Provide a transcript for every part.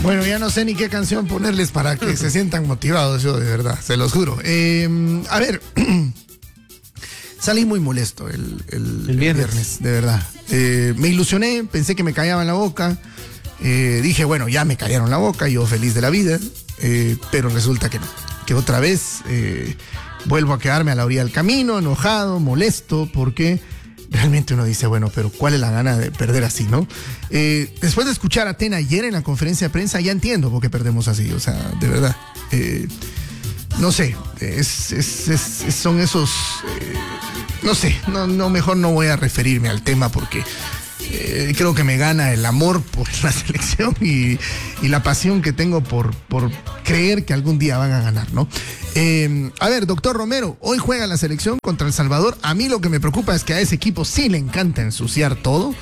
Bueno, ya no sé ni qué canción ponerles para que se sientan motivados, yo de verdad, se los juro. A ver, salí muy molesto el viernes, de verdad. Me ilusioné, pensé que me callaba en la boca. Dije, bueno, ya me callaron la boca, yo feliz de la vida, pero resulta que no, que otra vez vuelvo a quedarme a la orilla del camino, enojado, molesto, porque realmente uno dice, bueno, pero ¿cuál es la gana de perder así, no? Después de escuchar a Tena ayer en la conferencia de prensa, ya entiendo por qué perdemos así, o sea, de verdad. No sé, son esos... no sé, no, mejor no voy a referirme al tema porque creo que me gana el amor por la selección y la pasión que tengo por creer que algún día van a ganar, ¿no? A ver, doctor Romero, hoy juega la selección contra El Salvador. A mí lo que me preocupa es que a ese equipo sí le encanta ensuciar todo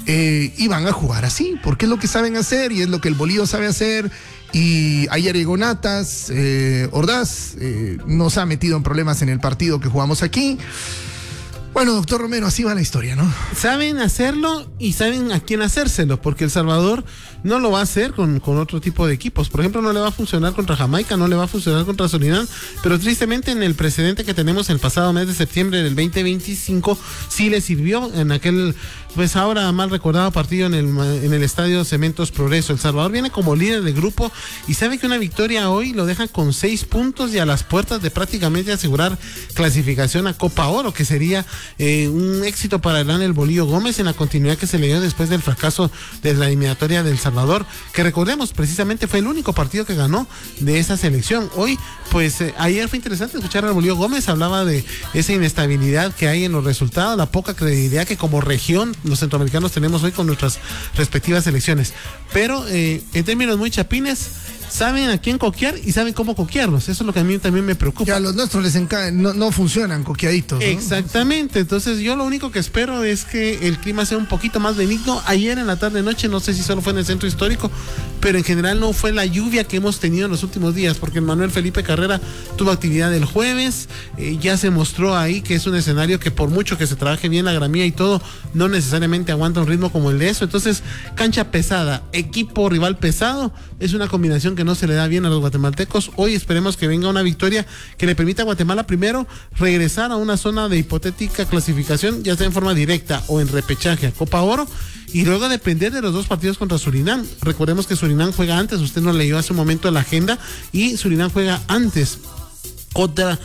y van a jugar así, porque es lo que saben hacer y es lo que el Bolillo sabe hacer. Y ayer llegó Natas, Ordaz, nos ha metido en problemas en el partido que jugamos aquí. Bueno, doctor Romero, así va la historia, ¿no? Saben hacerlo y saben a quién hacérselo, porque El Salvador no lo va a hacer con otro tipo de equipos. Por ejemplo, no le va a funcionar contra Jamaica, no le va a funcionar contra Surinam, pero tristemente en el precedente que tenemos el pasado mes de septiembre del 2025 sí le sirvió en aquel, pues ahora mal recordado partido en el estadio Cementos Progreso. El Salvador viene como líder del grupo y sabe que una victoria hoy lo deja con 6 puntos y a las puertas de prácticamente asegurar clasificación a Copa Oro, que sería un éxito para el Bolillo Gómez en la continuidad que se le dio después del fracaso de la eliminatoria del Salvador, que recordemos precisamente fue el único partido que ganó de esa selección. Hoy, pues ayer fue interesante escuchar al Bolillo Gómez, hablaba de esa inestabilidad que hay en los resultados, la poca credibilidad que como región los centroamericanos tenemos hoy con nuestras respectivas selecciones, pero en términos muy chapines, saben a quién coquear y saben cómo coquearlos. Eso es lo que a mí también me preocupa. Que a los nuestros les no funcionan coqueaditos, ¿no? Exactamente. Entonces yo lo único que espero es que el clima sea un poquito más benigno. Ayer en la tarde-noche, no sé si solo fue en el centro histórico, pero en general no fue la lluvia que hemos tenido en los últimos días, porque Manuel Felipe Carrera tuvo actividad el jueves, ya se mostró ahí que es un escenario que por mucho que se trabaje bien la gramía y todo, no necesariamente aguanta un ritmo como el de eso. Entonces, cancha pesada, equipo rival pesado, es una combinación que no se le da bien a los guatemaltecos. Hoy esperemos que venga una victoria que le permita a Guatemala primero regresar a una zona de hipotética clasificación, ya sea en forma directa o en repechaje a Copa Oro, y luego depender de los dos partidos contra Surinam. Recordemos que Surinam juega antes, usted nos leyó hace un momento la agenda, y Surinam juega antes contra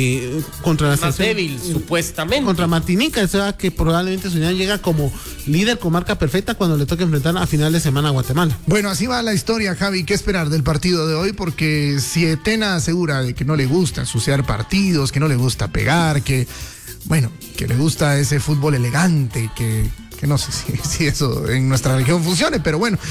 la más débil, supuestamente. Contra Martinica, o sea que probablemente Surinam llega como líder con marca perfecta cuando le toque enfrentar a final de semana a Guatemala. Bueno, así va la historia, Javi. ¿Qué esperar del partido de hoy? Porque si Tena asegura de que no le gusta ensuciar partidos, que no le gusta pegar, que le gusta ese fútbol elegante, que no sé si eso en nuestra región funcione, pero bueno,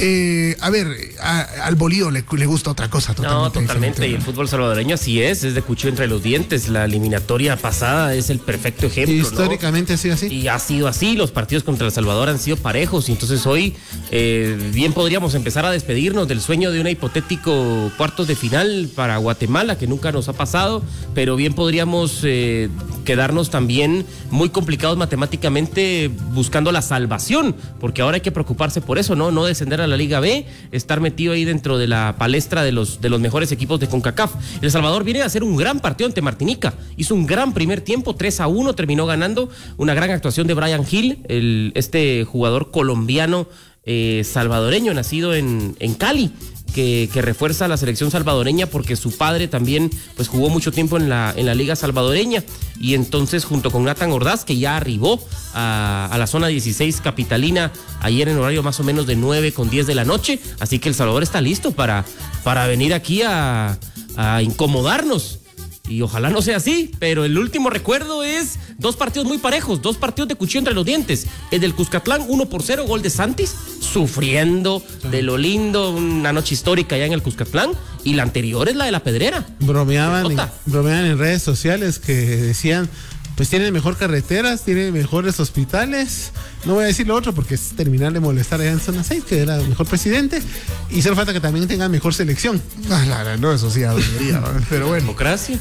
a ver, al Bolío le gusta otra cosa totalmente. No, totalmente, diferente, y el fútbol salvadoreño así es de cuchillo entre los dientes. La eliminatoria pasada es el perfecto ejemplo, históricamente, ¿no? ha sido así. Y ha sido así, los partidos contra El Salvador han sido parejos, y entonces hoy bien podríamos empezar a despedirnos del sueño de un hipotético cuartos de final para Guatemala, que nunca nos ha pasado, pero bien podríamos quedarnos también muy complicados matemáticamente buscando la salvación, porque ahora hay que preocuparse por eso, no descender a la Liga B, estar metido ahí dentro de la palestra de los mejores equipos de CONCACAF. El Salvador viene a hacer un gran partido ante Martinica, hizo un gran primer tiempo, 3-1, terminó ganando, una gran actuación de Brian Hill, este jugador colombiano salvadoreño, nacido en Cali, que refuerza a la selección salvadoreña porque su padre también pues jugó mucho tiempo en la liga salvadoreña, y entonces junto con Nathan Ordaz, que ya arribó a la zona 16 capitalina ayer en horario más o menos de 9:10 de la noche, así que El Salvador está listo para venir aquí a incomodarnos. Y ojalá no sea así, pero el último recuerdo es 2 partidos muy parejos, 2 partidos de cuchillo entre los dientes. El del Cuscatlán, 1-0, gol de Santis, sufriendo de lo lindo, una noche histórica ya en el Cuscatlán. Y la anterior es la de La Pedrera. Bromeaban en redes sociales que decían, pues tienen mejor carreteras, tienen mejores hospitales. No voy a decir lo otro porque es terminar de molestar a Zona 6, que era el mejor presidente, y solo falta que también tengan mejor selección. No, eso sí debería, pero bueno. ¿Democracia?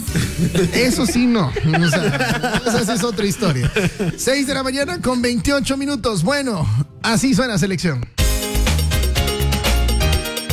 Eso sí no. O sea, esa es otra historia. 6 de la mañana con 28 minutos. Bueno, así suena selección.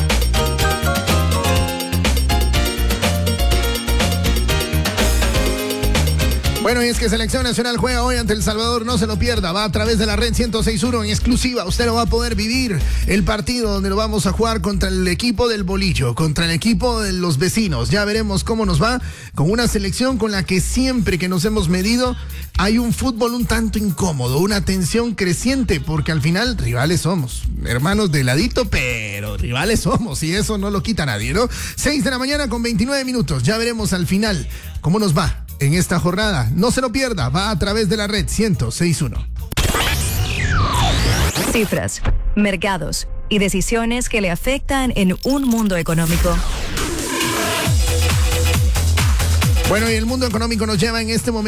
Bueno, y es que Selección Nacional juega hoy ante El Salvador, no se lo pierda, va a través de la red 106.1 en exclusiva, usted lo va a poder vivir, el partido donde lo vamos a jugar contra el equipo del Bolillo, contra el equipo de los vecinos, ya veremos cómo nos va, con una selección con la que siempre que nos hemos medido, hay un fútbol un tanto incómodo, una tensión creciente, porque al final rivales somos, hermanos de ladito, pero rivales somos, y eso no lo quita nadie, ¿no? 6 de la mañana con 29 minutos, ya veremos al final cómo nos va en esta jornada. No se lo pierda, va a través de la red 106.1. Cifras, mercados y decisiones que le afectan en un mundo económico. Bueno, y el mundo económico nos lleva en este momento